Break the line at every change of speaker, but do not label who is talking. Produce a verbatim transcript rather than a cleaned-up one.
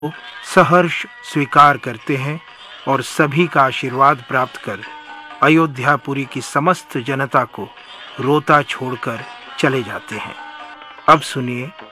सहर्ष स्वीकार करते हैं और सभी का आशीर्वाद प्राप्त कर अयोध्यापुरी की समस्त जनता को रोता छोड़कर चले जाते हैं। अब सुनिए